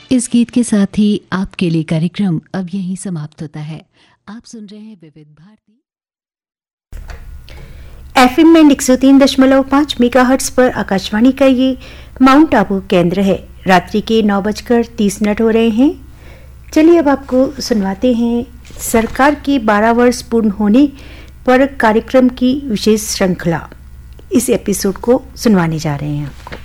इस गीत के साथ ही आपके लिए कार्यक्रम अब यहीं समाप्त होता है। आप सुन रहे हैं विविध भारती एफएम में 103.5 मेगाहर्ट्ज पर आकाशवाणी का ये माउंट आबू केंद्र है। रात्रि के 9:30 हो रहे हैं। चलिए अब आपको सुनवाते हैं सरकार के 12 वर्ष पूर्ण होने पर कार्यक्रम की विशेष श्रृंखला। इस एपिसोड को सुनवाने जा रहे हैं आपको।